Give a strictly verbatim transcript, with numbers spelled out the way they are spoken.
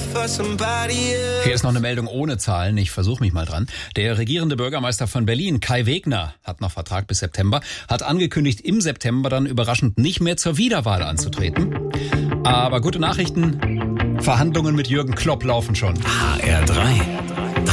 Hier ist noch eine Meldung ohne Zahlen. Ich versuche mich mal dran. Der regierende Bürgermeister von Berlin, Kai Wegner, hat noch Vertrag bis September, hat angekündigt, im September dann überraschend nicht mehr zur Wiederwahl anzutreten. Aber gute Nachrichten, Verhandlungen mit Jürgen Klopp laufen schon. H R drei